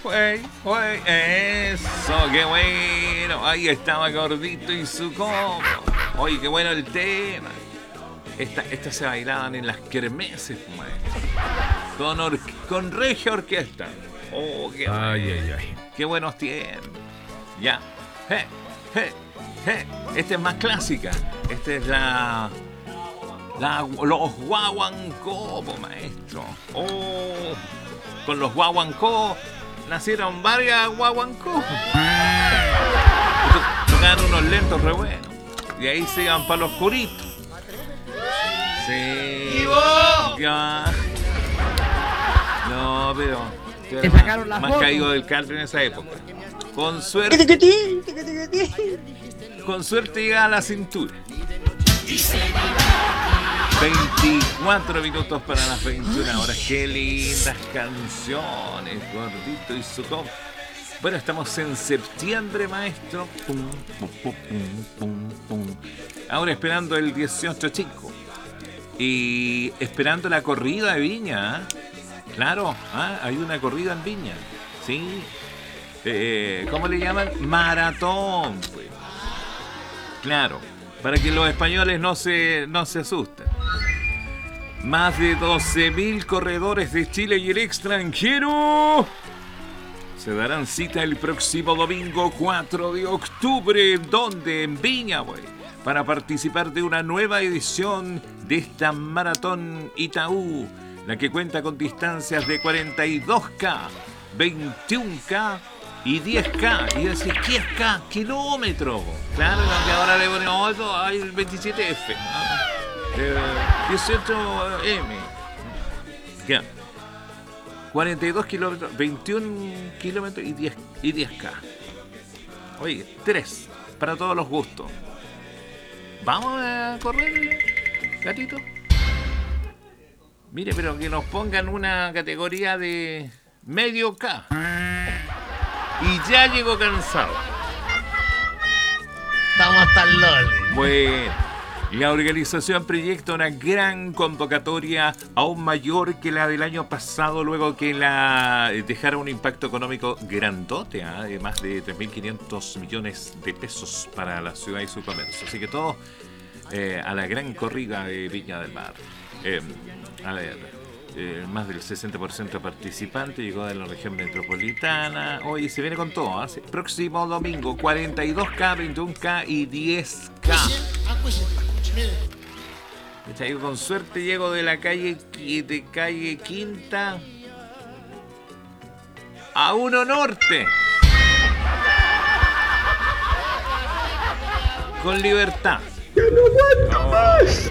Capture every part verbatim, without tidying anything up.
Wey, wey, eso, qué bueno. Ahí estaba Gordito y su combo. Oye, qué bueno el tema. Esta, esta se bailaban en las kermeses, maestro. Con, or, con regia orquesta. Oh, qué bueno. Ay, ay, ay. Qué buenos tiempos. Ya. Je, je, je. Esta es más clásica. Esta es la... la los guaguancó, maestro. Oh, con los guaguancó nacieron varias guaguancó. Tocaban unos lentos re buenos. Y ahí se iban para los curitos. Sí. Ya. No, pero... Te sacaron la más foto. caído del caldo en esa época. Con suerte. Con suerte llegaba a la cintura. veinticuatro minutos para las veintiuna horas. Qué lindas canciones, Gordito y su combo. Bueno, estamos en septiembre, maestro. Pum, pum, pum, pum, pum. Ahora esperando el dieciocho chico. Y esperando la corrida de Viña. ¿eh? Claro, ¿eh? Hay una corrida en Viña. Sí. Eh, ¿Cómo le llaman? Maratón. Pues. Claro. Para que los españoles no se, no se asusten. Más de doce mil corredores de Chile y el extranjero se darán cita el próximo domingo cuatro de octubre. ¿Dónde? En Viña, güey. Para participar de una nueva edición de esta Maratón Itaú. La que cuenta con distancias de cuarenta y dos kilómetros, veintiún kilómetros y diez kilómetros. Y decís, ¿qué es K? Kilómetros. Claro, que ahora le ponemos oh, hay el veintisiete F. Eh, dieciocho M. Ya. cuarenta y dos kilómetros, veintiún kilómetros y diez, y diez kilómetros. Oye, tres para todos los gustos. ¿Vamos a correr, gatito? Mire, pero que nos pongan una categoría de medio K. Y ya llego cansado. Estamos hasta el loli. Bueno, la organización proyecta una gran convocatoria aún mayor que la del año pasado, luego que la dejara un impacto económico grandote, ¿eh? de más de tres mil quinientos millones de pesos para la ciudad y su comercio. Así que todo eh, a la gran corrida de Viña del Mar. Eh, a ver, eh, más del sesenta por ciento participantes llegó de la región metropolitana. Hoy se viene con todo, ¿eh? Próximo domingo, cuarenta y dos kilómetros, veintiún kilómetros y diez kilómetros. Yo con suerte llego de la calle de calle Quinta a uno Norte. Con libertad. ¡Yo no aguanto más!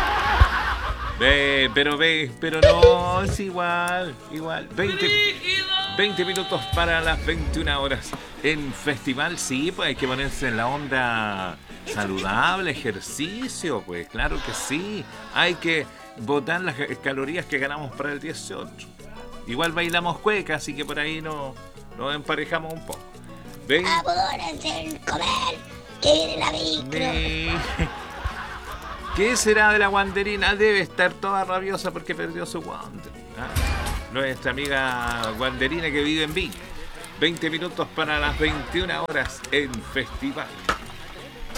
Ve, pero ve, pero no, es igual, igual. veinte, veinte minutos para las veintiuna horas. En festival, sí, pues hay que ponerse en la onda saludable, ejercicio, pues claro que sí. Hay que botar las calorías que ganamos para el dieciocho. Igual bailamos cueca, así que por ahí no, nos emparejamos un poco. ¿Ven? Apúrense en comer, que viene la micro. Ve. ¿Qué será de la Wanderina? Debe estar toda rabiosa porque perdió su Wander. ¿Ah? Nuestra amiga Wanderina que vive en Viña. veinte minutos para las veintiuna horas en festival.